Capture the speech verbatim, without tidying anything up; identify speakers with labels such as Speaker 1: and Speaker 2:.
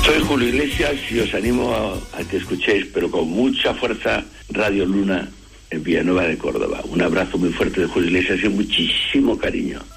Speaker 1: Soy Julio Iglesias y os animo a, a que escuchéis, pero con mucha fuerza, Radio Luna en Villanueva de Córdoba. Un abrazo muy fuerte de Julio Iglesias y muchísimo cariño.